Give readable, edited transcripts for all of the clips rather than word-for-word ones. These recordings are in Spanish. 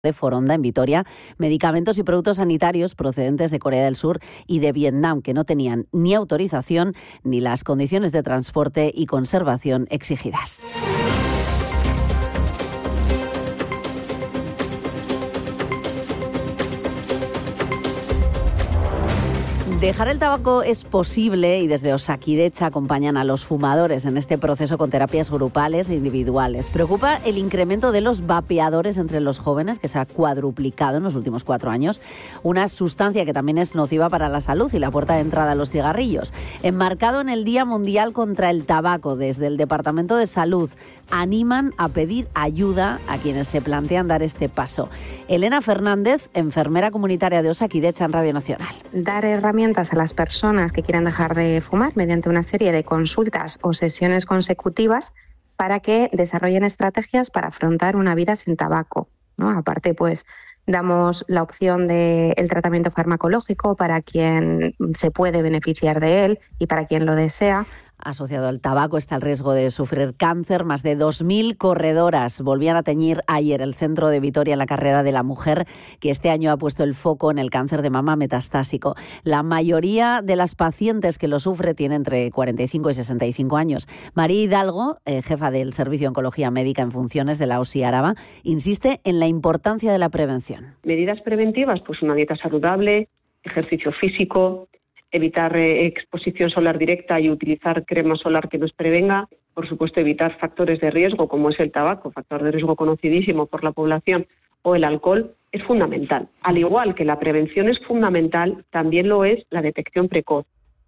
de Foronda, en Vitoria, medicamentos y productos sanitarios procedentes de Corea del Sur y de Vietnam que no tenían ni autorización ni las condiciones de transporte y conservación exigidas. Dejar el tabaco es posible y desde Osakidetza acompañan a los fumadores en este proceso con terapias grupales e individuales. Preocupa el incremento de los vapeadores entre los jóvenes, que se ha cuadruplicado en los últimos 4 años, una sustancia que también es nociva para la salud y la puerta de entrada a los cigarrillos. Enmarcado en el Día Mundial contra el Tabaco, desde el Departamento de Salud animan a pedir ayuda a quienes se plantean dar este paso. Elena Fernández, enfermera comunitaria de Osakidetza en Radio Nacional. Dar herramientas a las personas que quieren dejar de fumar mediante una serie de consultas o sesiones consecutivas para que desarrollen estrategias para afrontar una vida sin tabaco, ¿no? Aparte, pues damos la opción del tratamiento farmacológico para quien se puede beneficiar de él y para quien lo desea. Asociado al tabaco está el riesgo de sufrir cáncer. Más de 2.000 corredoras volvían a teñir ayer el centro de Vitoria en la carrera de la mujer, que este año ha puesto el foco en el cáncer de mama metastásico. La mayoría de las pacientes que lo sufre tienen entre 45 y 65 años. María Hidalgo, jefa del Servicio de Oncología Médica en funciones de la OSI Araba, insiste en la importancia de la prevención. Medidas preventivas, pues una dieta saludable, ejercicio físico, evitar exposición solar directa y utilizar crema solar que nos prevenga. Por supuesto, evitar factores de riesgo como es el tabaco, factor de riesgo conocidísimo por la población, o el alcohol, es fundamental. Al igual que la prevención es fundamental, también lo es la detección precoz.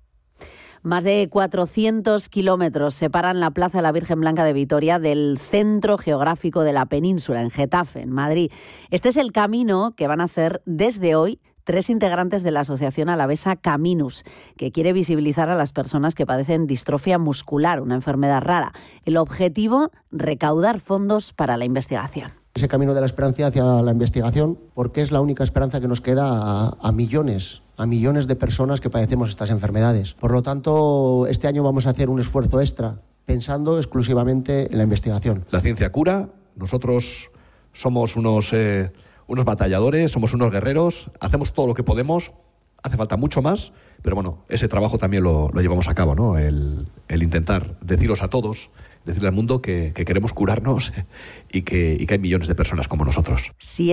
Más de 400 kilómetros separan la Plaza de la Virgen Blanca de Vitoria del centro geográfico de la península, en Getafe, en Madrid. Este es el camino que van a hacer desde hoy 3 integrantes de la asociación alavesa Caminus, que quiere visibilizar a las personas que padecen distrofia muscular, una enfermedad rara. El objetivo, recaudar fondos para la investigación. Ese camino de la esperanza hacia la investigación, porque es la única esperanza que nos queda a millones de personas que padecemos estas enfermedades. Por lo tanto, este año vamos a hacer un esfuerzo extra, pensando exclusivamente en la investigación. La ciencia cura, nosotros somos unos batalladores, somos unos guerreros, hacemos todo lo que podemos, hace falta mucho más, pero bueno, ese trabajo también lo llevamos a cabo, ¿no? El intentar deciros a todos, decirle al mundo que queremos curarnos y que hay millones de personas como nosotros.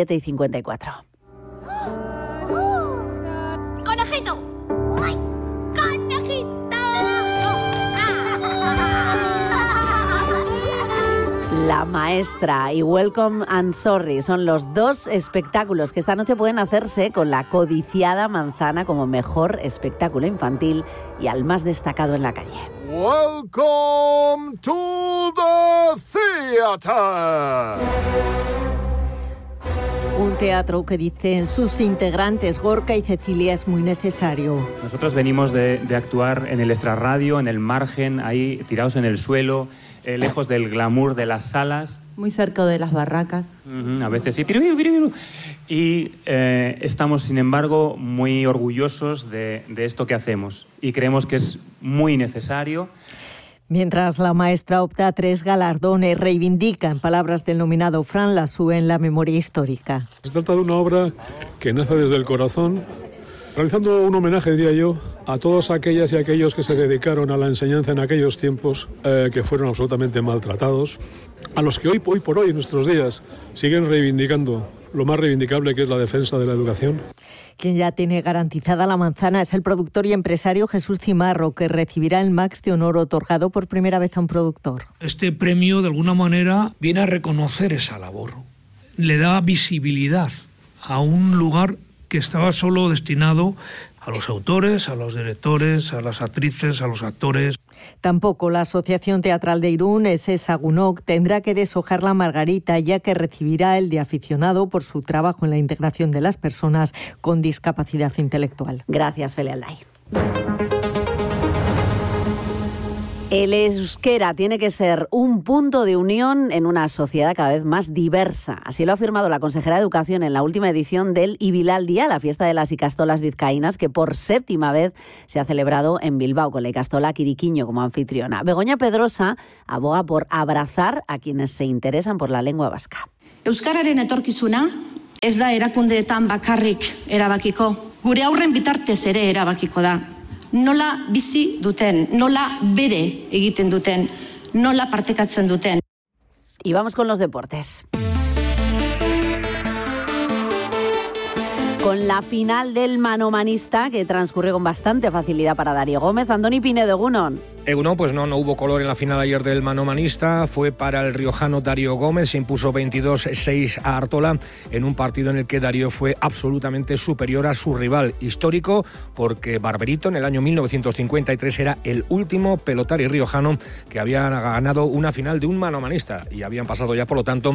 7:54. ¡Conejito! ¡Uy! ¡Conejito! La Maestra y Welcome and Sorry son los 2 espectáculos que esta noche pueden hacerse con la codiciada manzana como mejor espectáculo infantil y al más destacado en la calle. Welcome to the theater. Un teatro que dicen sus integrantes Gorka y Cecilia es muy necesario. Nosotros venimos de actuar en el extrarradio, en el margen, ahí tirados en el suelo, lejos del glamour de las salas. Muy cerca de las barracas. A veces sí. Y estamos, sin embargo, muy orgullosos de esto que hacemos. Y creemos que es muy necesario. Mientras La Maestra opta a 3 galardones, reivindica, en palabras del nominado Fran Lasú, en la memoria histórica. Se trata de una obra que nace desde el corazón, realizando un homenaje, diría yo, a todas aquellas y aquellos que se dedicaron a la enseñanza en aquellos tiempos, que fueron absolutamente maltratados, a los que hoy por hoy, en nuestros días, siguen reivindicando lo más reivindicable, que es la defensa de la educación. Quien ya tiene garantizada la manzana es el productor y empresario Jesús Cimarro, que recibirá el Max de Honor otorgado por primera vez a un productor. Este premio, de alguna manera, viene a reconocer esa labor. Le da visibilidad a un lugar que estaba solo destinado a los autores, a los directores, a las actrices, a los actores. Tampoco la Asociación Teatral de Irún, SS Agunok, tendrá que deshojar la margarita, ya que recibirá el de aficionado por su trabajo en la integración de las personas con discapacidad intelectual. Gracias, Feli Alday. El euskera tiene que ser un punto de unión en una sociedad cada vez más diversa. Así lo ha afirmado la consejera de Educación en la última edición del Ibilaldia, la fiesta de las ikastolas vizcaínas, que por 7ª vez se ha celebrado en Bilbao, con la ikastola Quiriquiño como anfitriona. Begoña Pedrosa aboga por abrazar a quienes se interesan por la lengua vasca. Euskararen etorkizuna Ez da erakundeetan bakarrik erabakiko, gure aurren bitartez ere erabakiko da. Nola bizi duten, nola bere egiten duten, nola partekatzen duten. Y vamos con los deportes. Con la final del manomanista, que transcurrió con bastante facilidad para Darío Gómez. Andoni Pinedo, Egunon. Egunon, pues no hubo color en la final ayer del manomanista. Fue para el riojano Darío Gómez. Se impuso 22-6 a Artola en un partido en el que Darío fue absolutamente superior a su rival histórico, porque Barberito en el año 1953 era el último pelotari riojano que había ganado una final de un manomanista, y habían pasado ya, por lo tanto,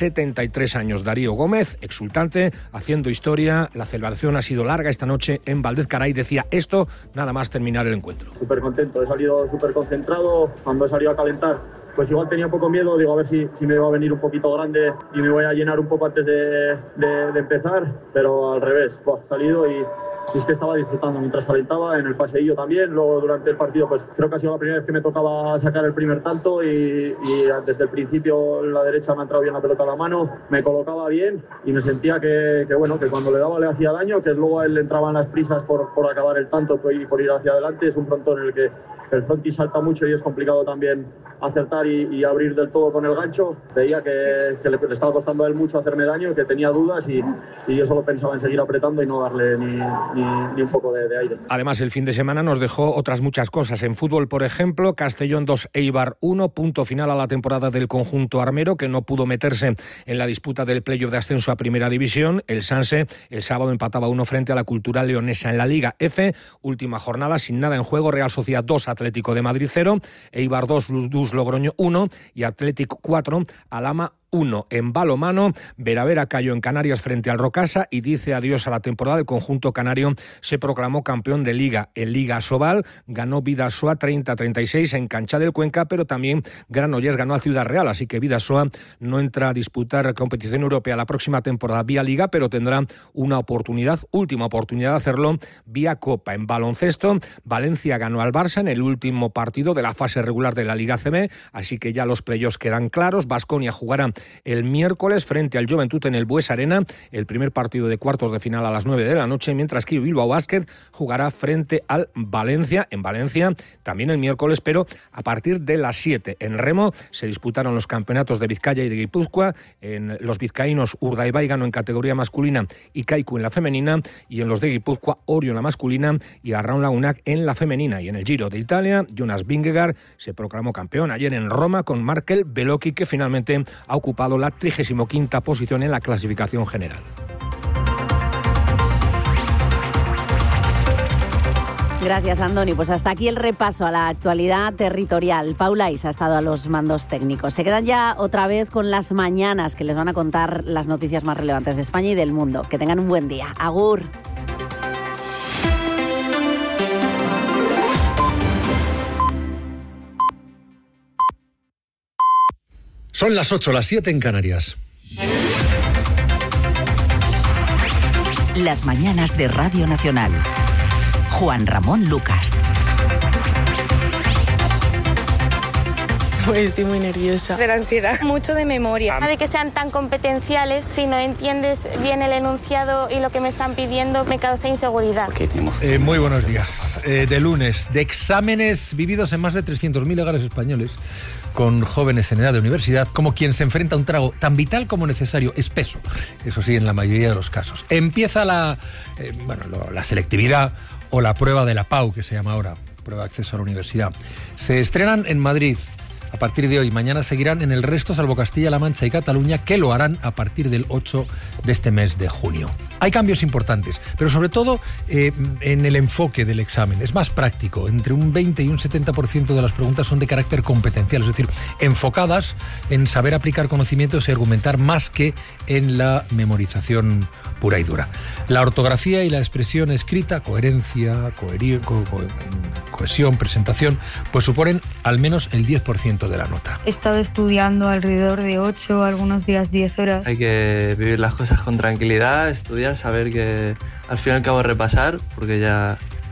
73 años. Darío Gómez, exultante, haciendo historia. La celebración ha sido larga esta noche en Valdez Caray. Decía esto nada más terminar el encuentro. Súper contento, he salido súper concentrado. Cuando he salido a calentar, pues igual tenía un poco miedo, digo, a ver si me va a venir un poquito grande y me voy a llenar un poco antes de empezar, pero al revés, he salido y es que estaba disfrutando mientras calentaba, en el paseillo también. Luego durante el partido, pues creo que ha sido la primera vez que me tocaba sacar el primer tanto y desde el principio en la derecha me ha entrado bien la pelota a la mano, me colocaba bien y me sentía que cuando le daba le hacía daño, que luego a él le entraban las prisas por acabar el tanto y por ir hacia adelante. Es un frontón en el que el frontis salta mucho y es complicado también acertar y abrir del todo con el gancho. Veía que le estaba costando a él mucho hacerme daño, que tenía dudas y yo solo pensaba en seguir apretando y no darle ni un poco de aire. Además, el fin de semana nos dejó otras muchas cosas. En fútbol, por ejemplo, Castellón 2, Eibar 1, punto final a la temporada del conjunto armero, que no pudo meterse en la disputa del playoff de ascenso a Primera División. El Sanse el sábado empataba 1 frente a la Cultural Leonesa. En la Liga F, última jornada sin nada en juego, Real Sociedad 2, Atlético de Madrid 0, Eibar 2, Luz Logroño 1 y Atlético 4, Alhama 1. En balonmano, Veravera cayó en Canarias frente al Rocasa y dice adiós a la temporada. El conjunto canario se proclamó campeón de Liga. En Liga Sobal ganó Bidasoa 30-36 en cancha del Cuenca, pero también Granollers ganó a Ciudad Real, así que Bidasoa no entra a disputar competición europea la próxima temporada vía Liga, pero tendrá una última oportunidad de hacerlo vía Copa. En baloncesto, Valencia ganó al Barça en el último partido de la fase regular de la Liga CB, así que ya los playoffs quedan claros. Baskonia jugará el miércoles frente al Joventut en el Bues Arena, el primer partido de cuartos de final a las 9 de la noche, mientras que Bilbao Basket jugará frente al Valencia, en Valencia, también el miércoles, pero a partir de las 7. En remo se disputaron los campeonatos de Vizcaya y de Guipúzcoa. En los vizcaínos, Urdaibai ganó en categoría masculina y Kaiku en la femenina, y en los de Guipúzcoa, Orio en la masculina y Arraun Lagunac en la femenina. Y en el Giro de Italia, Jonas Vingegaard se proclamó campeón ayer en Roma con Markel Bellocchi, que finalmente ha ocupado la 35ª posición en la clasificación general. Gracias, Andoni. Pues hasta aquí el repaso a la actualidad territorial. Paula Isa ha estado a los mandos técnicos. Se quedan ya otra vez con las mañanas, que les van a contar las noticias más relevantes de España y del mundo. Que tengan un buen día. Agur. Son las 8, las 7 en Canarias. Las mañanas de Radio Nacional. Juan Ramón Lucas. Pues estoy muy nerviosa. De la ansiedad. Mucho de memoria. De que sean tan competenciales, si no entiendes bien el enunciado y lo que me están pidiendo, me causa inseguridad. Muy buenos días. De lunes, de exámenes vividos en más de 300.000 hogares españoles, con jóvenes en edad de universidad, como quien se enfrenta a un trago tan vital como necesario, espeso, eso sí, en la mayoría de los casos. Empieza la selectividad o la prueba de la PAU, que se llama ahora, prueba de acceso a la universidad. Se estrenan en Madrid a partir de hoy. Mañana seguirán en el resto, salvo Castilla-La Mancha y Cataluña, que lo harán a partir del 8 de este mes de junio. Hay cambios importantes, pero sobre todo en el enfoque del examen. Es más práctico. Entre un 20 y un 70% de las preguntas son de carácter competencial, es decir, enfocadas en saber aplicar conocimientos y argumentar más que en la memorización pura y dura. La ortografía y la expresión escrita, coherencia, cohesión, presentación, pues suponen al menos el 10% de la nota. He estado estudiando alrededor de 8, algunos días 10 horas. Hay que vivir las cosas con tranquilidad, estudiar, saber que al fin y al cabo repasar, porque ya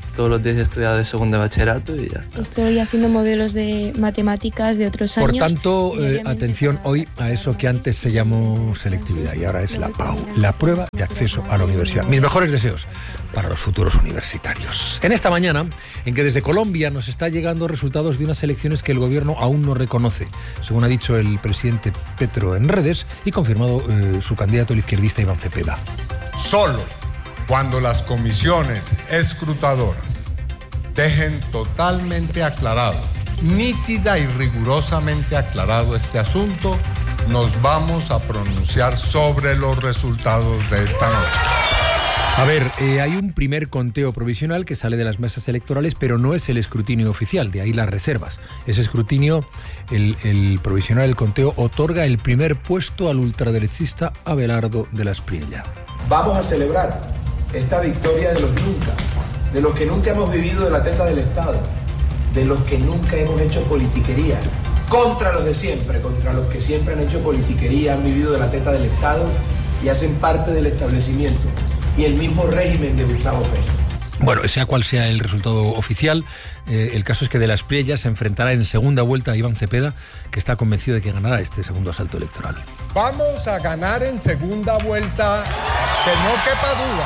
todos los días he estudiado de segundo de bachillerato y ya está. Estoy haciendo modelos de matemáticas de otros años. Por tanto, atención hoy a eso que antes se llamó selectividad y ahora es la PAU, la prueba de acceso a la universidad. Mis mejores deseos para los futuros universitarios. En esta mañana, en que desde Colombia nos está llegando resultados de unas elecciones que el gobierno aún no reconoce, según ha dicho el presidente Petro en redes y confirmado su candidato, el izquierdista Iván Cepeda. Solo cuando las comisiones escrutadoras dejen totalmente aclarado, nítida y rigurosamente aclarado este asunto, nos vamos a pronunciar sobre los resultados de esta noche. A ver, hay un primer conteo provisional que sale de las mesas electorales, pero no es el escrutinio oficial, de ahí las reservas. Ese escrutinio, el provisional, el conteo, otorga el primer puesto al ultraderechista Abelardo de la Espriella. Vamos a celebrar esta victoria de los que nunca hemos vivido de la teta del Estado, de los que nunca hemos hecho politiquería, contra los de siempre, contra los que siempre han hecho politiquería, han vivido de la teta del Estado y hacen parte del establecimiento y el mismo régimen de Gustavo Petro. Bueno, sea cual sea el resultado oficial, el caso es que de la Espriella se enfrentará en segunda vuelta a Iván Cepeda, que está convencido de que ganará este segundo asalto electoral. Vamos a ganar en segunda vuelta, que no quepa duda.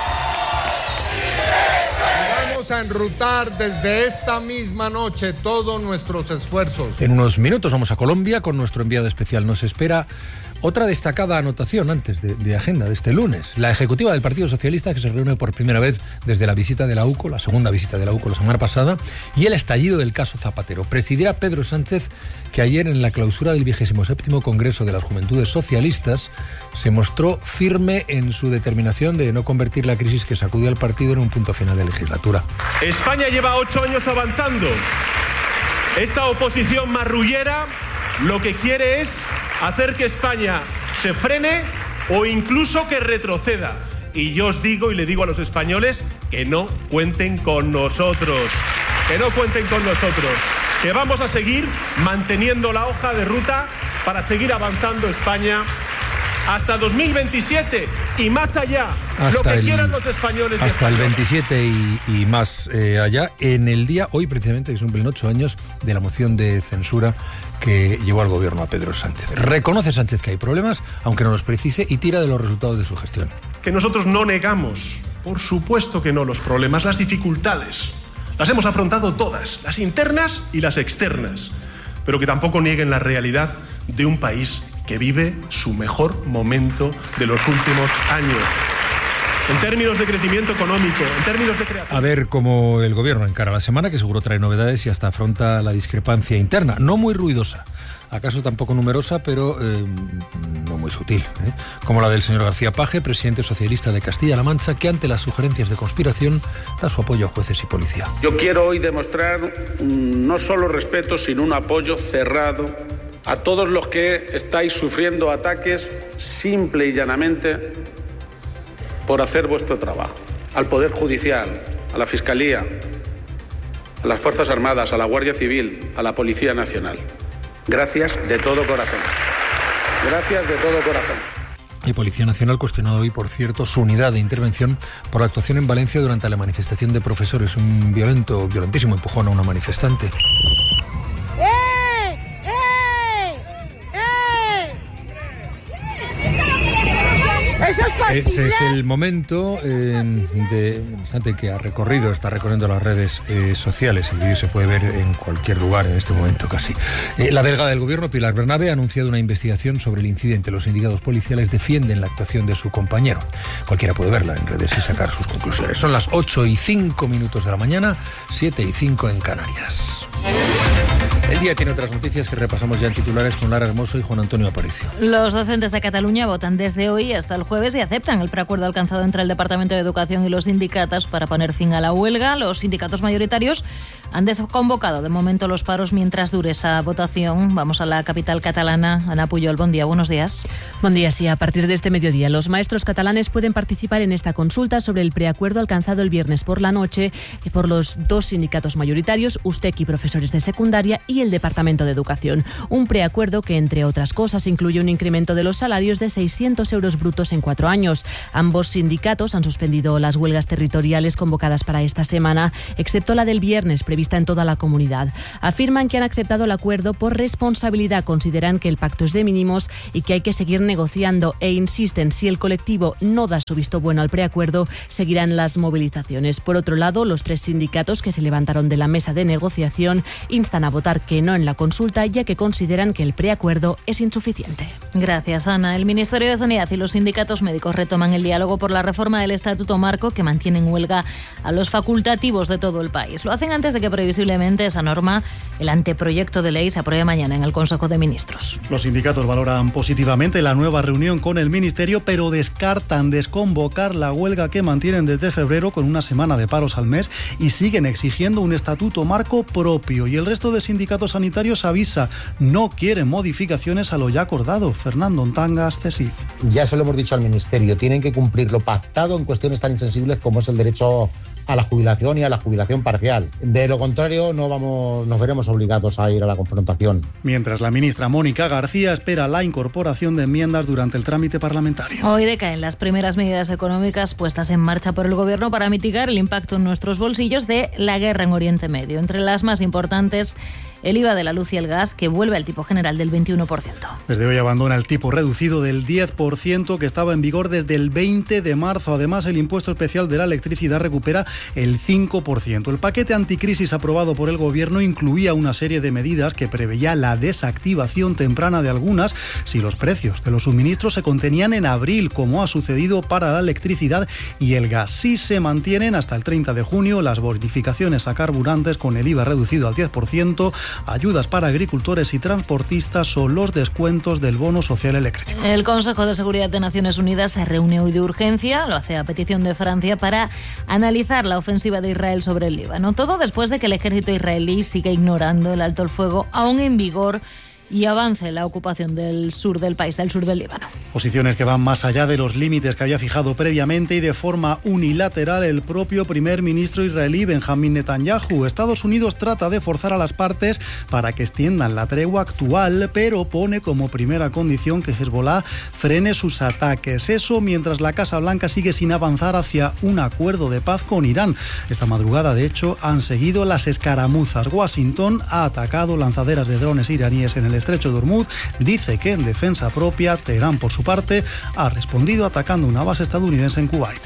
Y vamos a enrutar desde esta misma noche todos nuestros esfuerzos. En unos minutos vamos a Colombia con nuestro enviado especial. Nos espera otra destacada anotación antes de agenda de este lunes. La ejecutiva del Partido Socialista, que se reúne por primera vez desde la visita de la UCO, la segunda visita de la UCO la semana pasada, y el estallido del caso Zapatero. Presidirá Pedro Sánchez, que ayer en la clausura del 27º Congreso de las Juventudes Socialistas se mostró firme en su determinación de no convertir la crisis que sacudió al partido en un punto final de legislatura. España lleva 8 años avanzando. Esta oposición marrullera lo que quiere es hacer que España se frene o incluso que retroceda. Y yo os digo y le digo a los españoles que no cuenten con nosotros. Que no cuenten con nosotros. Que vamos a seguir manteniendo la hoja de ruta para seguir avanzando España hasta 2027 y más allá. Lo que quieran los españoles. Hasta el 27 y más allá. En el día, hoy precisamente, que se cumplen 8 años de la moción de censura que llevó al gobierno a Pedro Sánchez. Reconoce Sánchez que hay problemas, aunque no los precise, y tira de los resultados de su gestión. Que nosotros no negamos, por supuesto que no, los problemas, las dificultades. Las hemos afrontado todas, las internas y las externas. Pero que tampoco nieguen la realidad de un país que vive su mejor momento de los últimos años. En términos de crecimiento económico, en términos de creación. A ver cómo el gobierno encara la semana, que seguro trae novedades y hasta afronta la discrepancia interna, no muy ruidosa, acaso tampoco numerosa, pero no muy sutil, como la del señor García Page, presidente socialista de Castilla-La Mancha, que ante las sugerencias de conspiración da su apoyo a jueces y policía. Yo quiero hoy demostrar no solo respeto, sino un apoyo cerrado a todos los que estáis sufriendo ataques simple y llanamente por hacer vuestro trabajo. Al Poder Judicial, a la Fiscalía, a las Fuerzas Armadas, a la Guardia Civil, a la Policía Nacional. Gracias de todo corazón. Gracias de todo corazón. Y Policía Nacional cuestionado hoy, por cierto, su unidad de intervención por la actuación en Valencia durante la manifestación de profesores. Un violentísimo empujón a una manifestante. ¡Eso es posible! Ese es el momento instante que está recorriendo las redes sociales. El vídeo se puede ver en cualquier lugar en este momento casi. La delegada del gobierno, Pilar Bernabé, ha anunciado una investigación sobre el incidente. Los sindicatos policiales defienden la actuación de su compañero. Cualquiera puede verla en redes y sacar sus conclusiones. Son las 8:05 de la mañana, 7:05 en Canarias. El día tiene otras noticias que repasamos ya en titulares con Lara Hermoso y Juan Antonio Aparicio. Los docentes de Cataluña votan desde hoy hasta el jueves y aceptan el preacuerdo alcanzado entre el Departamento de Educación y los sindicatos para poner fin a la huelga. Los sindicatos mayoritarios han desconvocado de momento los paros mientras dure esa votación. Vamos a la capital catalana. Ana Puyol, buen día, buenos días. Buen día, sí. A partir de este mediodía, los maestros catalanes pueden participar en esta consulta sobre el preacuerdo alcanzado el viernes por la noche por los dos sindicatos mayoritarios, USTEC y profesores de secundaria, y el Departamento de Educación. Un preacuerdo que, entre otras cosas, incluye un incremento de los salarios de 600 euros brutos en 4 años. años. Ambos sindicatos han suspendido las huelgas territoriales convocadas para esta semana, excepto la del viernes, prevista en toda la comunidad. Afirman que han aceptado el acuerdo por responsabilidad, consideran que el pacto es de mínimos y que hay que seguir negociando e insisten, si el colectivo no da su visto bueno al preacuerdo, seguirán las movilizaciones. Por otro lado, los 3 sindicatos que se levantaron de la mesa de negociación instan a votar que no en la consulta, ya que consideran que el preacuerdo es insuficiente. Gracias, Ana. El Ministerio de Sanidad y los sindicatos médicos retoman el diálogo por la reforma del Estatuto Marco, que mantiene en huelga a los facultativos de todo el país. Lo hacen antes de que previsiblemente esa norma, el anteproyecto de ley, se apruebe mañana en el Consejo de Ministros. Los sindicatos valoran positivamente la nueva reunión con el Ministerio, pero descartan desconvocar la huelga que mantienen desde febrero, con una semana de paros al mes, y siguen exigiendo un estatuto marco propio. Y el resto de sindicatos sanitarios avisa, no quieren modificaciones a lo ya acordado. Fernando Ontangas, CESIF. Ya se lo hemos dicho al Ministerio, tienen que cumplir lo pactado en cuestiones tan insensibles como es el derecho a la jubilación y a la jubilación parcial. De lo contrario, nos veremos obligados a ir a la confrontación. Mientras la ministra Mónica García espera la incorporación de enmiendas durante el trámite parlamentario. Hoy decaen las primeras medidas económicas puestas en marcha por el Gobierno para mitigar el impacto en nuestros bolsillos de la guerra en Oriente Medio. Entre las más importantes, el IVA de la luz y el gas, que vuelve al tipo general del 21%. Desde hoy abandona el tipo reducido del 10% que estaba en vigor desde el 20 de marzo. Además, el impuesto especial de la electricidad recupera el 5%. El paquete anticrisis aprobado por el Gobierno incluía una serie de medidas que preveía la desactivación temprana de algunas si los precios de los suministros se contenían en abril, como ha sucedido para la electricidad y el gas. Sí se mantienen hasta el 30 de junio las bonificaciones a carburantes con el IVA reducido al 10%, ayudas para agricultores y transportistas o los descuentos del bono social eléctrico. El Consejo de Seguridad de Naciones Unidas se reúne hoy de urgencia, lo hace a petición de Francia, para analizar la ofensiva de Israel sobre el Líbano. Todo después de que el ejército israelí siga ignorando el alto el fuego aún en vigor y avance la ocupación del sur del país, del sur del Líbano. Posiciones que van más allá de los límites que había fijado previamente y de forma unilateral el propio primer ministro israelí Benjamín Netanyahu. Estados Unidos trata de forzar a las partes para que extiendan la tregua actual, pero pone como primera condición que Hezbollah frene sus ataques. Eso mientras la Casa Blanca sigue sin avanzar hacia un acuerdo de paz con Irán. Esta madrugada, de hecho, han seguido las escaramuzas. Washington ha atacado lanzaderas de drones iraníes en el estrecho de Hormuz. Dice que en defensa propia, Teherán, por su parte, ha respondido atacando una base estadounidense en Kuwait.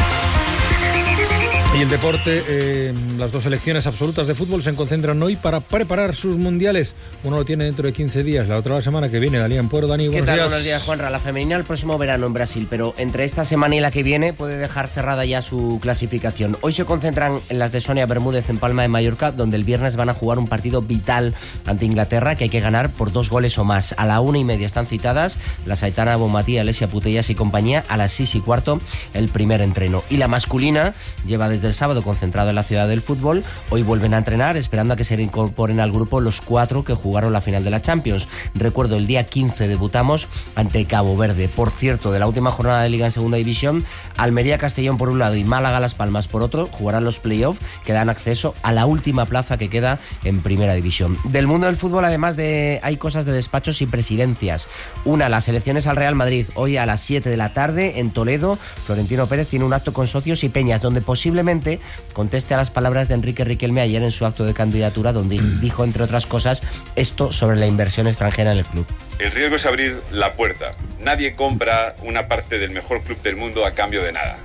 Y en deporte, las 2 selecciones absolutas de fútbol se concentran hoy para preparar sus mundiales. Uno lo tiene dentro de 15 días, la otra la semana que viene. Dalí Ampuero, Dani, buenos días. Buenos días, Juanra. La femenina el próximo verano en Brasil, pero entre esta semana y la que viene puede dejar cerrada ya su clasificación. Hoy se concentran en las de Sonia Bermúdez en Palma de Mallorca, donde el viernes van a jugar un partido vital ante Inglaterra, que hay que ganar por 2 goles o más. A la 1:30 están citadas las Aitana Bonmatí, Alesia Putellas y compañía. A las 6:15 el primer entreno. Y la masculina lleva desde el sábado concentrado en la ciudad del fútbol. Hoy vuelven a entrenar, esperando a que se reincorporen al grupo los 4 que jugaron la final de la Champions. Recuerdo, el día 15 debutamos ante Cabo Verde. Por cierto, de la última jornada de Liga en Segunda División, Almería-Castellón por un lado y Málaga-Las Palmas por otro, jugarán los play-off que dan acceso a la última plaza que queda en Primera División. Del mundo del fútbol, además, hay cosas de despachos y presidencias. Una, las elecciones al Real Madrid. Hoy a las 7 de la tarde en Toledo, Florentino Pérez tiene un acto con socios y peñas, donde posiblemente conteste a las palabras de Enrique Riquelme ayer en su acto de candidatura, donde dijo, entre otras cosas, esto sobre la inversión extranjera en el club. El riesgo es abrir la puerta. Nadie compra una parte del mejor club del mundo a cambio de nada.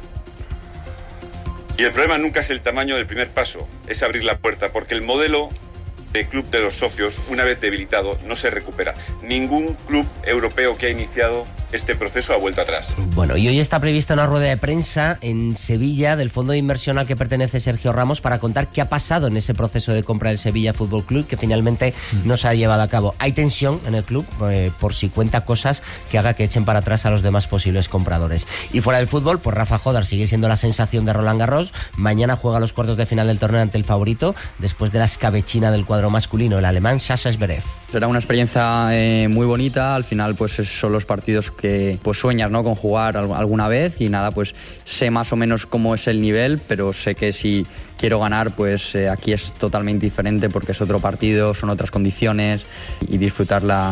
Y el problema nunca es el tamaño del primer paso, es abrir la puerta, porque el modelo de club de los socios, una vez debilitado, no se recupera. Ningún club europeo que ha iniciado este proceso ha vuelto atrás. Bueno, y hoy está prevista una rueda de prensa en Sevilla del fondo de inversión al que pertenece Sergio Ramos para contar qué ha pasado en ese proceso de compra del Sevilla Fútbol Club, que finalmente no se ha llevado a cabo. Hay tensión en el club por si cuenta cosas que haga que echen para atrás a los demás posibles compradores. Y fuera del fútbol, pues Rafa Jodar sigue siendo la sensación de Roland Garros. Mañana juega los cuartos de final del torneo ante el favorito, después de la escabechina del cuadro masculino, el alemán Sasha Zverev. Será una experiencia muy bonita. Al final, pues son los partidos que pues sueñas, ¿no?, con jugar alguna vez, y nada, pues sé más o menos cómo es el nivel, pero sé que si quiero ganar, pues aquí es totalmente diferente porque es otro partido, son otras condiciones, y disfrutar la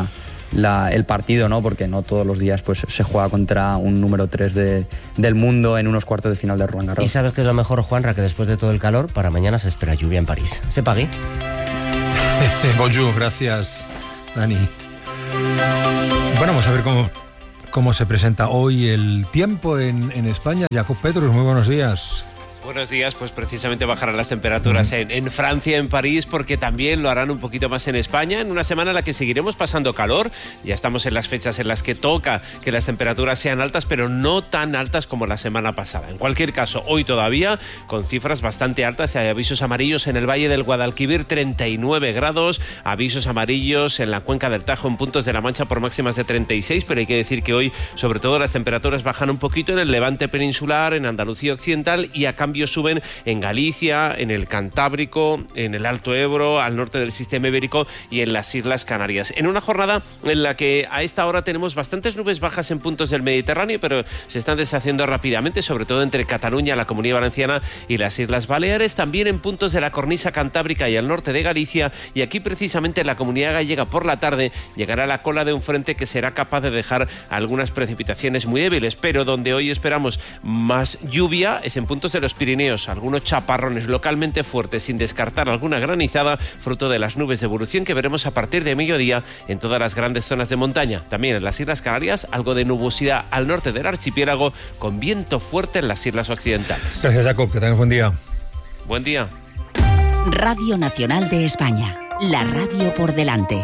el partido, ¿no? Porque no todos los días pues se juega contra un número 3 del mundo en unos cuartos de final de Roland Garros. ¿Y sabes qué es lo mejor, Juanra? Que después de todo el calor, para mañana se espera lluvia en París. ¿Se pague? Bonjour, gracias, Dani. Bueno, vamos a ver cómo se presenta hoy el tiempo en España. Jacob Petrus, muy buenos días. Buenos días, pues precisamente bajarán las temperaturas en Francia, en París, porque también lo harán un poquito más en España, en una semana en la que seguiremos pasando calor. Ya estamos en las fechas en las que toca que las temperaturas sean altas, pero no tan altas como la semana pasada. En cualquier caso, hoy todavía con cifras bastante altas. Hay avisos amarillos en el Valle del Guadalquivir, 39 grados, avisos amarillos en la Cuenca del Tajo, en puntos de la Mancha por máximas de 36, pero hay que decir que hoy, sobre todo, las temperaturas bajan un poquito en el Levante peninsular, en Andalucía occidental, y a cambio suben en Galicia, en el Cantábrico, en el Alto Ebro, al norte del sistema ibérico y en las Islas Canarias. En una jornada en la que a esta hora tenemos bastantes nubes bajas en puntos del Mediterráneo, pero se están deshaciendo rápidamente, sobre todo entre Cataluña, la Comunidad Valenciana y las Islas Baleares, también en puntos de la cornisa cantábrica y al norte de Galicia, y aquí precisamente en la Comunidad Gallega por la tarde llegará la cola de un frente que será capaz de dejar algunas precipitaciones muy débiles, pero donde hoy esperamos más lluvia es en puntos de los Pirineos, algunos chaparrones localmente fuertes, sin descartar alguna granizada, fruto de las nubes de evolución que veremos a partir de mediodía en todas las grandes zonas de montaña. También en las Islas Canarias, algo de nubosidad al norte del archipiélago, con viento fuerte en las islas occidentales. Gracias, Jacob, que tengas buen día. Buen día. Radio Nacional de España, la radio por delante.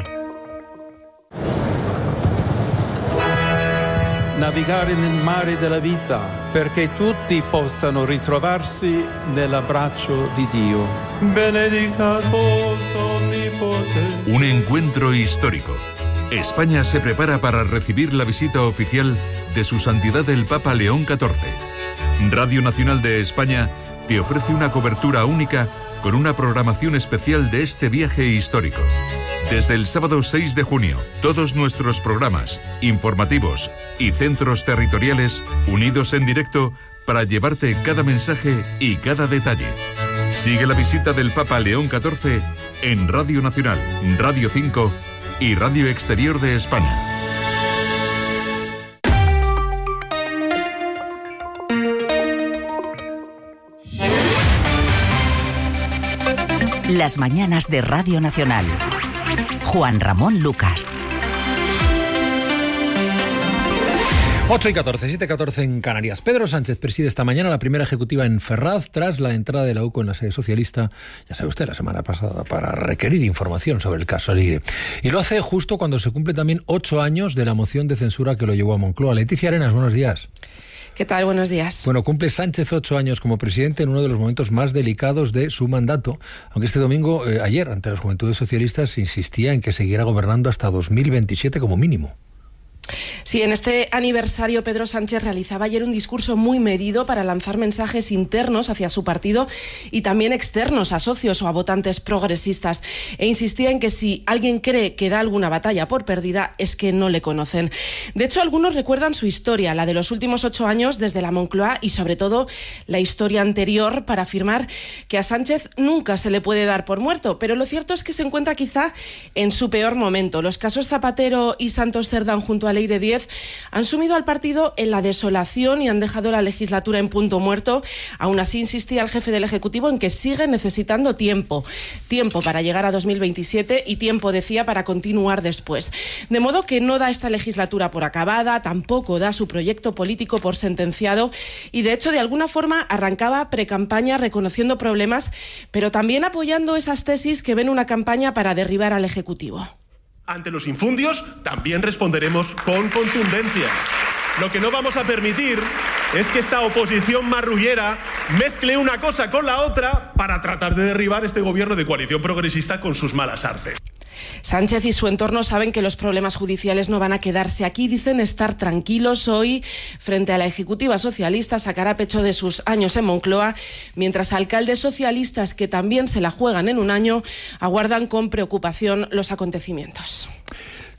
Navigare nel mare della vita, perché tutti possano ritrovarsi nell'abbraccio di Dio. Benedicat vos omnipotens. Un encuentro histórico. España se prepara para recibir la visita oficial de Su Santidad el Papa León XIV. Radio Nacional de España te ofrece una cobertura única con una programación especial de este viaje histórico. Desde el sábado 6 de junio, todos nuestros programas, informativos y centros territoriales unidos en directo para llevarte cada mensaje y cada detalle. Sigue la visita del Papa León XIV en Radio Nacional, Radio 5 y Radio Exterior de España. Las mañanas de Radio Nacional. Juan Ramón Lucas. 8:14, 7:14 en Canarias. Pedro Sánchez preside esta mañana la primera ejecutiva en Ferraz tras la entrada de la UCO en la sede socialista, ya sabe usted, la semana pasada, para requerir información sobre el caso Alegre. Y lo hace justo cuando se cumple también 8 años de la moción de censura que lo llevó a Moncloa. Leticia Arenas, buenos días. ¿Qué tal? Buenos días. Bueno, cumple Sánchez 8 años como presidente en uno de los momentos más delicados de su mandato, aunque este domingo, ayer, ante las Juventudes Socialistas, insistía en que seguirá gobernando hasta 2027 como mínimo. Sí, en este aniversario Pedro Sánchez realizaba ayer un discurso muy medido para lanzar mensajes internos hacia su partido y también externos a socios o a votantes progresistas, e insistía en que si alguien cree que da alguna batalla por perdida es que no le conocen. De hecho, algunos recuerdan su historia, la de los últimos 8 años desde la Moncloa, y sobre todo la historia anterior, para afirmar que a Sánchez nunca se le puede dar por muerto, pero lo cierto es que se encuentra quizá en su peor momento. Los casos Zapatero y Santos Cerdán junto a Leire Díez han sumido al partido en la desolación y han dejado la legislatura en punto muerto. Aún así, insistía el jefe del Ejecutivo en que sigue necesitando tiempo para llegar a 2027 y tiempo, decía, para continuar después. De modo que no da esta legislatura por acabada, tampoco da su proyecto político por sentenciado, y de hecho de alguna forma arrancaba precampaña reconociendo problemas, pero también apoyando esas tesis que ven una campaña para derribar al Ejecutivo. Ante los infundios también responderemos con contundencia. Lo que no vamos a permitir es que esta oposición marrullera mezcle una cosa con la otra para tratar de derribar este gobierno de coalición progresista con sus malas artes. Sánchez y su entorno saben que los problemas judiciales no van a quedarse aquí. Dicen estar tranquilos. Hoy, frente a la Ejecutiva Socialista, sacará pecho de sus años en Moncloa, mientras alcaldes socialistas que también se la juegan en un año aguardan con preocupación los acontecimientos.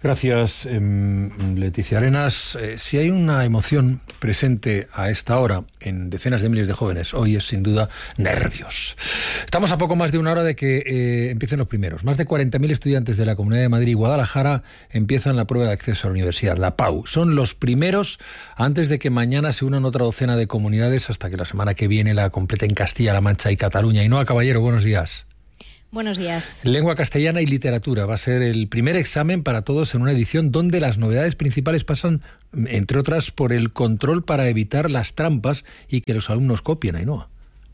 Gracias, Leticia Arenas. Si hay una emoción presente a esta hora en decenas de miles de jóvenes, hoy es sin duda nervios. Estamos a poco más de una hora de que empiecen los primeros. Más de 40.000 estudiantes de la Comunidad de Madrid y Guadalajara empiezan la prueba de acceso a la universidad, la PAU. Son los primeros antes de que mañana se unan otra docena de comunidades hasta que la semana que viene la completen Castilla-La Mancha y Cataluña. Ainhoa Caballero, buenos días. Buenos días. Lengua castellana y literatura va a ser el primer examen para todos en una edición donde las novedades principales pasan, entre otras, por el control para evitar las trampas y que los alumnos copien, Ainhoa.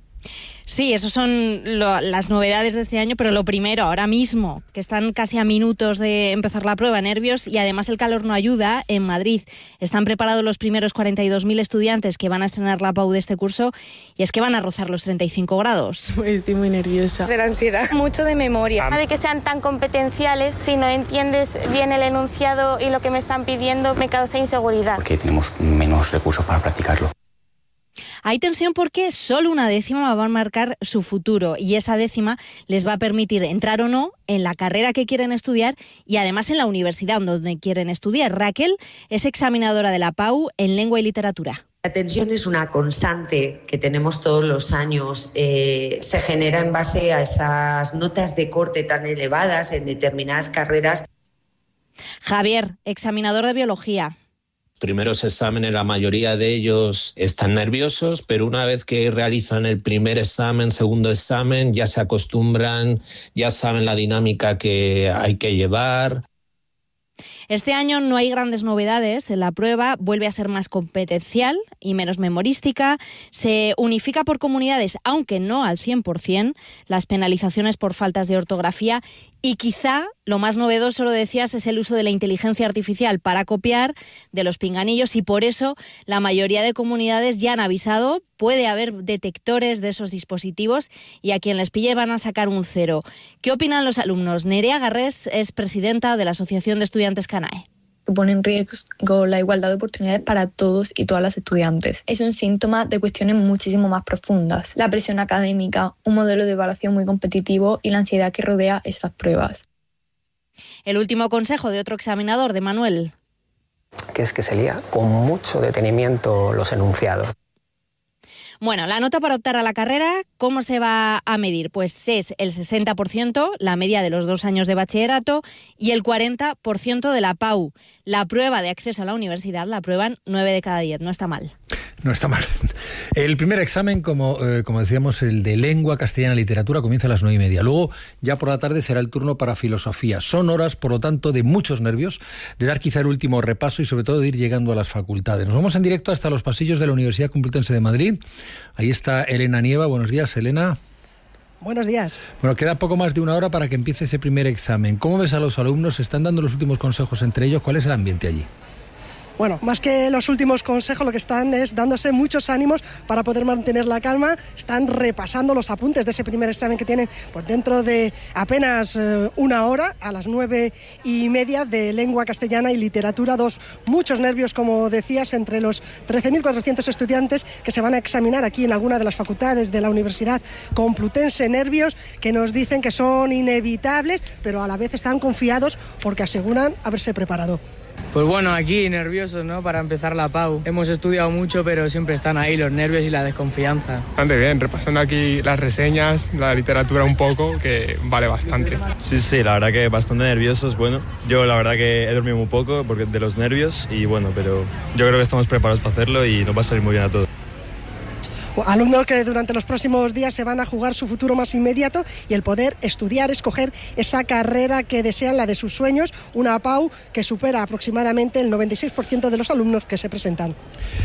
Sí, esas son las novedades de este año, pero lo primero, ahora mismo, que están casi a minutos de empezar la prueba, nervios, y además el calor no ayuda. En Madrid están preparados los primeros 42.000 estudiantes que van a estrenar la PAU de este curso, y es que van a rozar los 35 grados. Estoy muy nerviosa. De la ansiedad. Mucho de memoria. De que sean tan competenciales, si no entiendes bien el enunciado y lo que me están pidiendo, me causa inseguridad. Porque tenemos menos recursos para practicarlo. Hay tensión porque solo una décima va a marcar su futuro y esa décima les va a permitir entrar o no en la carrera que quieren estudiar y además en la universidad donde quieren estudiar. Raquel es examinadora de la PAU en Lengua y Literatura. La tensión es una constante que tenemos todos los años. Se genera en base a esas notas de corte tan elevadas en determinadas carreras. Javier, examinador de Biología. Primeros exámenes, la mayoría de ellos están nerviosos, pero una vez que realizan el primer examen, segundo examen, ya se acostumbran, ya saben la dinámica que hay que llevar. Este año no hay grandes novedades. La prueba vuelve a ser más competencial y menos memorística. Se unifica por comunidades, aunque no al 100%, las penalizaciones por faltas de ortografía. Y quizá lo más novedoso, lo decías, es el uso de la inteligencia artificial para copiar de los pinganillos y por eso la mayoría de comunidades ya han avisado, puede haber detectores de esos dispositivos y a quien les pille van a sacar un 0. ¿Qué opinan los alumnos? Nerea Garrés es presidenta de la Asociación de Estudiantes CANAE. Que pone en riesgo la igualdad de oportunidades para todos y todas las estudiantes. Es un síntoma de cuestiones muchísimo más profundas. La presión académica, un modelo de evaluación muy competitivo y la ansiedad que rodea estas pruebas. El último consejo de otro examinador, de Manuel. Que es que se lía con mucho detenimiento los enunciados. Bueno, la nota para optar a la carrera, ¿cómo se va a medir? Pues es el 60%, la media de los 2 años de bachillerato, y el 40% de la PAU. La prueba de acceso a la universidad la aprueban 9 de cada 10, no está mal. No está mal. El primer examen, como decíamos, el de lengua castellana y literatura, comienza a las 9:30. Luego, ya por la tarde, será el turno para filosofía. Son horas, por lo tanto, de muchos nervios, de dar quizá el último repaso y sobre todo de ir llegando a las facultades. Nos vamos en directo hasta los pasillos de la Universidad Complutense de Madrid. Ahí está Elena Nieva. Buenos días, Elena. Buenos días. Bueno, queda poco más de una hora para que empiece ese primer examen. ¿Cómo ves a los alumnos? ¿Se están dando los últimos consejos entre ellos? ¿Cuál es el ambiente allí? Bueno, más que los últimos consejos, lo que están es dándose muchos ánimos para poder mantener la calma. Están repasando los apuntes de ese primer examen que tienen pues dentro de apenas una hora, a las 9:30, de lengua castellana y literatura 2. Muchos nervios, como decías, entre los 13.400 estudiantes que se van a examinar aquí en alguna de las facultades de la Universidad Complutense. Nervios que nos dicen que son inevitables, pero a la vez están confiados porque aseguran haberse preparado. Pues bueno, aquí nerviosos, ¿no? Para empezar la PAU. Hemos estudiado mucho, pero siempre están ahí los nervios y la desconfianza. Bastante bien, repasando aquí las reseñas, la literatura un poco, que vale bastante. Sí, la verdad que bastante nerviosos. Bueno, yo la verdad que he dormido muy poco porque de los nervios y bueno, pero yo creo que estamos preparados para hacerlo y nos va a salir muy bien a todos. Alumnos que durante los próximos días se van a jugar su futuro más inmediato y el poder estudiar, escoger esa carrera que desean, la de sus sueños, una PAU que supera aproximadamente el 96% de los alumnos que se presentan.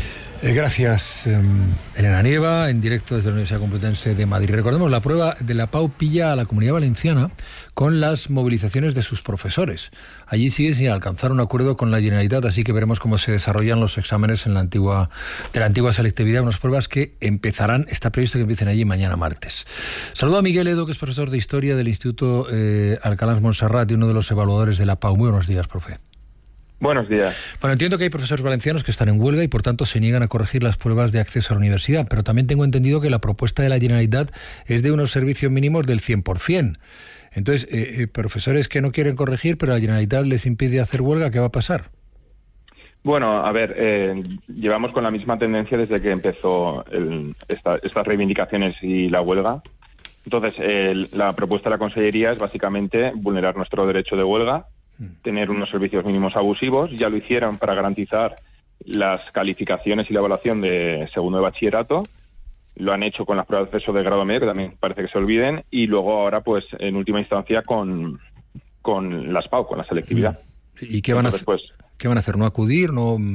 Gracias, Elena Nieva, en directo desde la Universidad Complutense de Madrid. Recordemos, la prueba de la PAU pilla a la Comunidad Valenciana con las movilizaciones de sus profesores. Allí sigue sin alcanzar un acuerdo con la Generalitat, así que veremos cómo se desarrollan los exámenes de la antigua selectividad, unas pruebas que está previsto que empiecen allí mañana martes. Saludo a Miguel Edo, que es profesor de Historia del Instituto Alcalá Montserrat y uno de los evaluadores de la PAU. Muy buenos días, profe. Buenos días. Bueno, entiendo que hay profesores valencianos que están en huelga y por tanto se niegan a corregir las pruebas de acceso a la universidad, pero también tengo entendido que la propuesta de la Generalitat es de unos servicios mínimos del 100%. Entonces, profesores que no quieren corregir, pero la Generalitat les impide hacer huelga, ¿qué va a pasar? Bueno, a ver, llevamos con la misma tendencia desde que empezó estas reivindicaciones y la huelga. Entonces, la propuesta de la Consellería es básicamente vulnerar nuestro derecho de huelga, tener unos servicios mínimos abusivos. Ya lo hicieron para garantizar las calificaciones y la evaluación de segundo de bachillerato. Lo han hecho con las pruebas de acceso de grado medio, que también parece que se olviden. Y luego ahora, pues, en última instancia, con las PAU, con la selectividad. ¿Y qué van a hacer? ¿Qué van a hacer? ¿No acudir?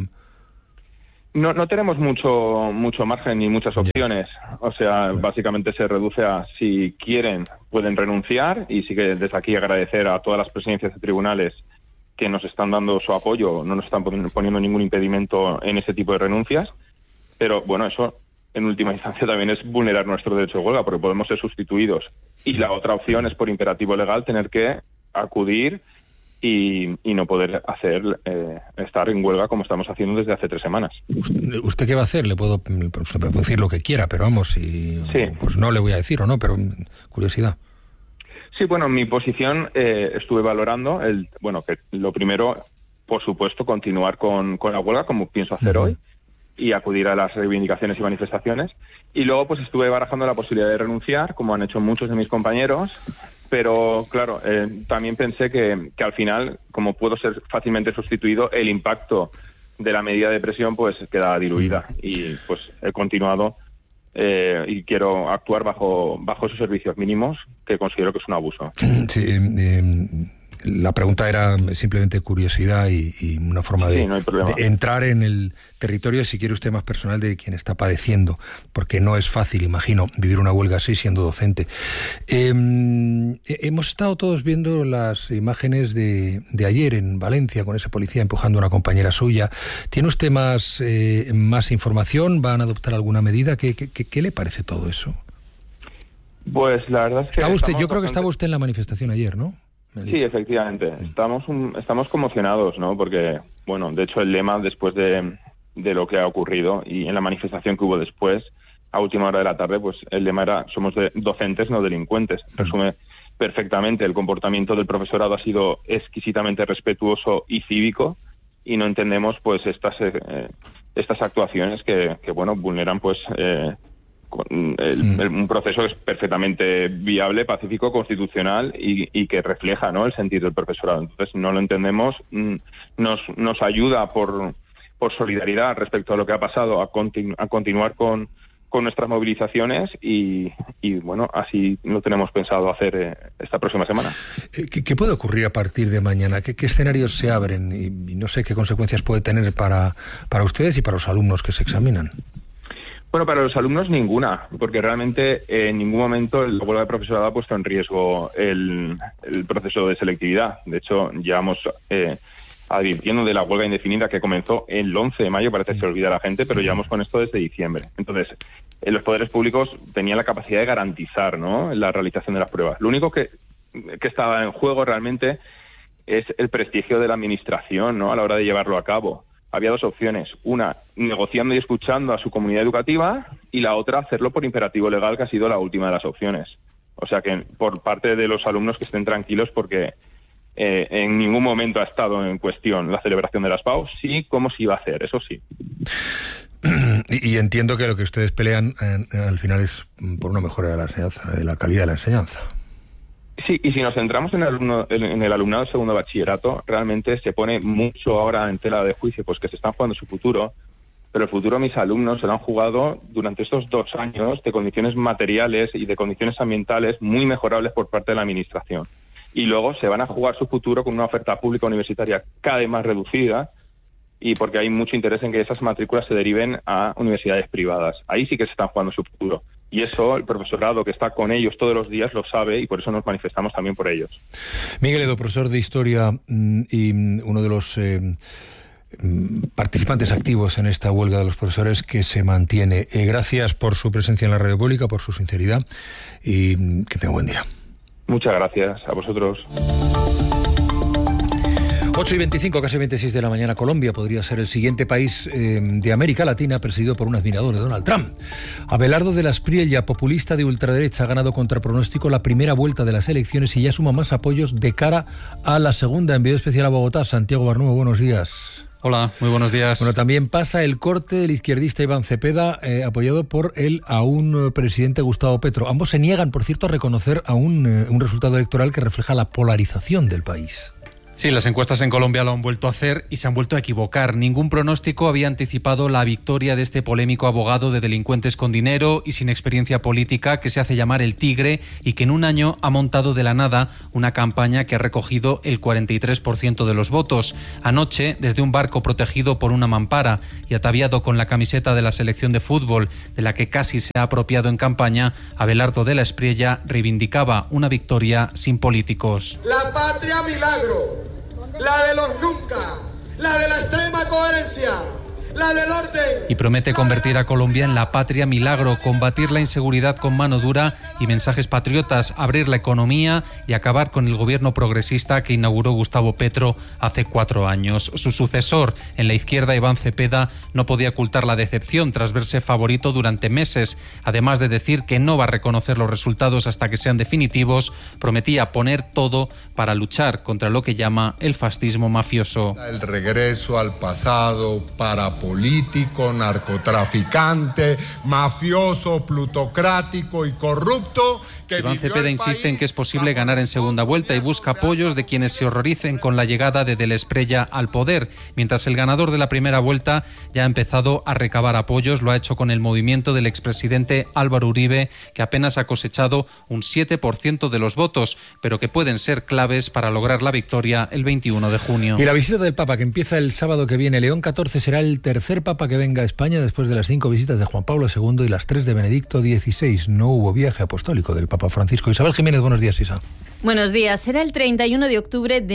No tenemos mucho margen ni muchas opciones. O sea, básicamente se reduce a si quieren, pueden renunciar, y sí que desde aquí agradecer a todas las presidencias de tribunales que nos están dando su apoyo, no nos están poniendo ningún impedimento en ese tipo de renuncias. Pero bueno, eso en última instancia también es vulnerar nuestro derecho de huelga, porque podemos ser sustituidos. Y la otra opción es, por imperativo legal, tener que acudir y no poder estar en huelga como estamos haciendo desde hace 3 semanas. ¿Usted qué va a hacer? Le puedo decir lo que quiera, pero vamos, sí. Pues no le voy a decir o no, pero curiosidad. Sí, bueno, mi posición estuve valorando que lo primero, por supuesto, continuar con la huelga como pienso hacer hoy y acudir a las reivindicaciones y manifestaciones. Y luego pues estuve barajando la posibilidad de renunciar, como han hecho muchos de mis compañeros. Pero, claro, también pensé que al final, como puedo ser fácilmente sustituido, el impacto de la medida de presión pues queda diluida. Y pues he continuado y quiero actuar bajo esos servicios mínimos, que considero que es un abuso. Sí, la pregunta era simplemente curiosidad y una forma de entrar en el territorio, si quiere usted, más personal de quien está padeciendo, porque no es fácil, imagino, vivir una huelga así siendo docente. Hemos estado todos viendo las imágenes de ayer en Valencia con ese policía empujando a una compañera suya. ¿Tiene usted más información? ¿Van a adoptar alguna medida? ¿Qué le parece todo eso? Pues la verdad es que... Yo creo que estaba usted en la manifestación ayer, ¿no? Sí, efectivamente. Estamos conmocionados, ¿no? Porque, bueno, de hecho el lema después de lo que ha ocurrido y en la manifestación que hubo después, a última hora de la tarde, pues el lema era somos docentes, no delincuentes. Resume perfectamente. El comportamiento del profesorado ha sido exquisitamente respetuoso y cívico, y no entendemos pues estas actuaciones que bueno, vulneran pues un proceso que es perfectamente viable, pacífico, constitucional y que refleja, ¿no?, el sentir del profesorado. Entonces no lo entendemos. Nos ayuda por solidaridad respecto a lo que ha pasado a continuar con nuestras movilizaciones y bueno, así lo tenemos pensado hacer esta próxima semana. ¿Qué puede ocurrir a partir de mañana? ¿Qué escenarios se abren? Y no sé qué consecuencias puede tener para ustedes y para los alumnos que se examinan. Bueno, para los alumnos ninguna, porque realmente en ningún momento la huelga de profesorado ha puesto en riesgo el proceso de selectividad. De hecho, llevamos advirtiendo de la huelga indefinida que comenzó el 11 de mayo, parece que se olvida la gente, pero llevamos con esto desde diciembre. Entonces, los poderes públicos tenían la capacidad de garantizar, ¿no?, la realización de las pruebas. Lo único que estaba en juego realmente es el prestigio de la administración, ¿no?, a la hora de llevarlo a cabo. Había 2 opciones: una, negociando y escuchando a su comunidad educativa, y la otra, hacerlo por imperativo legal, que ha sido la última de las opciones. O sea que por parte de los alumnos que estén tranquilos, porque en ningún momento ha estado en cuestión la celebración de las PAU. Sí, cómo se iba a hacer, eso sí. Y entiendo que lo que ustedes pelean al final es por una mejora de la enseñanza, de la calidad de la enseñanza. Sí, y si nos centramos en el alumnado de segundo bachillerato, realmente se pone mucho ahora en tela de juicio, pues que se están jugando su futuro, pero el futuro de mis alumnos se lo han jugado durante estos 2 años de condiciones materiales y de condiciones ambientales muy mejorables por parte de la administración. Y luego se van a jugar su futuro con una oferta pública universitaria cada vez más reducida, y porque hay mucho interés en que esas matrículas se deriven a universidades privadas. Ahí sí que se están jugando su futuro. Y eso el profesorado que está con ellos todos los días lo sabe, y por eso nos manifestamos también por ellos. Miguel Edo, profesor de Historia y uno de los participantes activos en esta huelga de los profesores que se mantiene. Gracias por su presencia en la radio pública, por su sinceridad, y que tenga buen día. Muchas gracias a vosotros. 8:25, casi 26 de la mañana. Colombia podría ser el siguiente país de América Latina presidido por un admirador de Donald Trump. Abelardo de la Espriella, populista de ultraderecha, ha ganado contra pronóstico la primera vuelta de las elecciones y ya suma más apoyos de cara a la segunda. Enviado especial a Bogotá, Santiago Barnúo, buenos días. Hola, muy buenos días. Bueno, también pasa el corte del izquierdista Iván Cepeda, apoyado por el aún presidente Gustavo Petro. Ambos se niegan, por cierto, a reconocer aún un resultado electoral que refleja la polarización del país. Sí, las encuestas en Colombia lo han vuelto a hacer y se han vuelto a equivocar. Ningún pronóstico había anticipado la victoria de este polémico abogado de delincuentes con dinero y sin experiencia política que se hace llamar el Tigre y que en un año ha montado de la nada una campaña que ha recogido el 43% de los votos. Anoche, desde un barco protegido por una mampara y ataviado con la camiseta de la selección de fútbol, de la que casi se ha apropiado en campaña, Abelardo de la Espriella reivindicaba una victoria sin políticos. La patria milagro. La de los nunca, la de la extrema coherencia, la del orden. Y promete convertir a Colombia en la patria milagro, combatir la inseguridad con mano dura y mensajes patriotas, abrir la economía y acabar con el gobierno progresista que inauguró Gustavo Petro hace 4 años. Su sucesor en la izquierda, Iván Cepeda, no podía ocultar la decepción tras verse favorito durante meses. Además de decir que no va a reconocer los resultados hasta que sean definitivos, prometía poner todo para luchar contra lo que llama el fascismo mafioso. El regreso al pasado para político, narcotraficante, mafioso, plutocrático y corrupto. Iván Cepeda insiste en que es posible ganar en segunda vuelta y busca apoyos de quienes se horroricen con la llegada de la Espriella al poder, mientras el ganador de la primera vuelta ya ha empezado a recabar apoyos. Lo ha hecho con el movimiento del expresidente Álvaro Uribe, que apenas ha cosechado un 7% de los votos, pero que pueden ser claves para lograr la victoria el 21 de junio. Y la visita del Papa, que empieza el sábado que viene. León XIV será el tercer Papa que venga a España después de las 5 visitas de Juan Pablo II y las 3 de Benedicto XVI. No hubo viaje apostólico del Papa Francisco. Isabel Jiménez, buenos días, Isa. Buenos días. Será el 31 de octubre de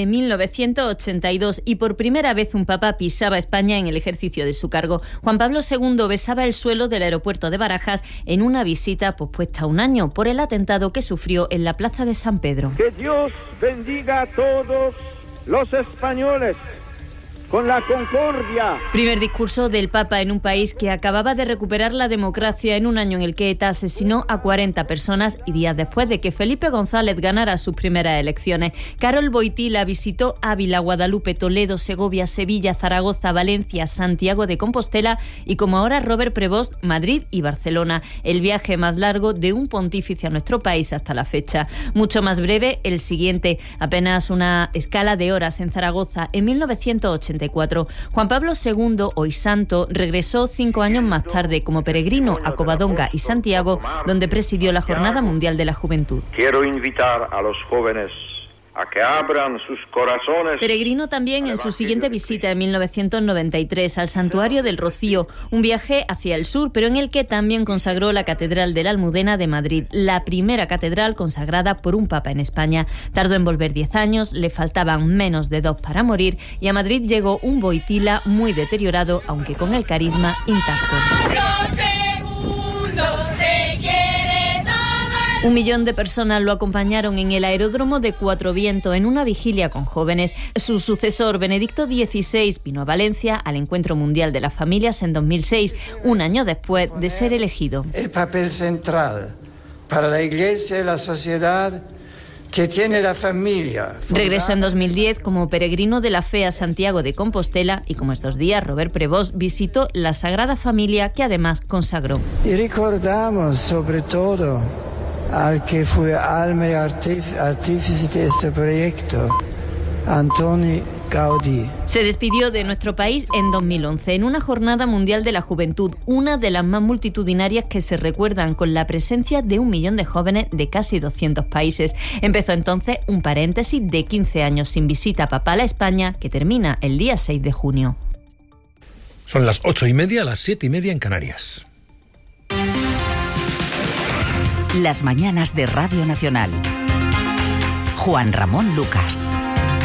1982 y por primera vez un papa pisaba España en el ejercicio de su cargo. Juan Pablo II besaba el suelo del aeropuerto de Barajas en una visita pospuesta 1 año por el atentado que sufrió en la plaza de San Pedro. Que Dios bendiga a todos los españoles con la concordia. Primer discurso del Papa en un país que acababa de recuperar la democracia en un año en el que ETA asesinó a 40 personas y días después de que Felipe González ganara sus primeras elecciones. Carol Boitila visitó Ávila, Guadalupe, Toledo, Segovia, Sevilla, Zaragoza, Valencia, Santiago de Compostela y, como ahora Robert Prevost, Madrid y Barcelona. El viaje más largo de un pontífice a nuestro país hasta la fecha. Mucho más breve el siguiente, apenas una escala de horas en Zaragoza en 1984. Juan Pablo II, hoy santo, regresó 5 años más tarde como peregrino a Covadonga y Santiago, donde presidió la Jornada Mundial de la Juventud. Quiero invitar a los jóvenes a que abran sus corazones. Peregrino también en su siguiente visita en 1993 al Santuario del Rocío, un viaje hacia el sur, pero en el que también consagró la Catedral de la Almudena de Madrid, la primera catedral consagrada por un papa en España. Tardó en volver 10 años, le faltaban menos de 2 para morir y a Madrid llegó un Boitila muy deteriorado, aunque con el carisma intacto. 1 millón de personas lo acompañaron en el aeródromo de Cuatro Vientos en una vigilia con jóvenes. Su sucesor, Benedicto XVI, vino a Valencia al Encuentro Mundial de las Familias en 2006, 1 año después de ser elegido. El papel central para la Iglesia y la sociedad que tiene la familia. Regresó en 2010 como peregrino de la fe a Santiago de Compostela y, como estos días, Robert Prevost visitó la Sagrada Familia, que además consagró. Y recordamos sobre todo al que fue alma y artífice de este proyecto, Antoni Gaudí. Se despidió de nuestro país en 2011 en una Jornada Mundial de la Juventud, una de las más multitudinarias que se recuerdan, con la presencia de 1 millón de jóvenes de casi 200 países. Empezó entonces un paréntesis de 15 años sin visita papal a España, que termina el día 6 de junio. Son las 8:30, las 7:30 en Canarias. Las mañanas de Radio Nacional. Juan Ramón Lucas.